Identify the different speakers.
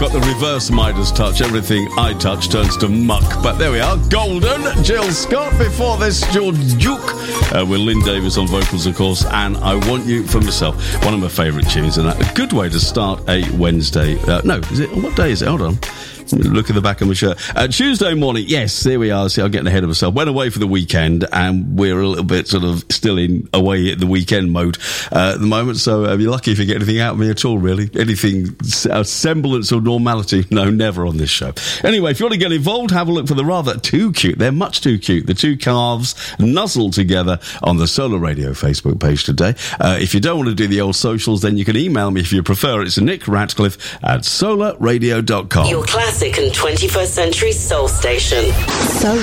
Speaker 1: Got the reverse Midas touch. Everything I touch turns to muck. But there we are. Golden. Jill Scott. Before this, George Duke. With Lynn Davis on vocals, of course. And I Want You for Myself. One of my favourite tunes. And a good way to start a Wednesday. What day is it? Hold on. Look at the back of my shirt. Tuesday morning, yes, there we are. See, I'm getting ahead of myself. Went away for the weekend, and we're a little bit sort of still away at the weekend mode at the moment. So you're lucky if you get anything out of me at all, really. Anything, a semblance of normality. No, never on this show. Anyway, if you want to get involved, have a look for the rather too cute. They're much too cute. The two calves nuzzled together on the Solar Radio Facebook page today. If you don't want to do the old socials, then you can email me if you prefer. It's Nick Ratcliffe at solarradio.com.
Speaker 2: Your classic and 21st century soul station.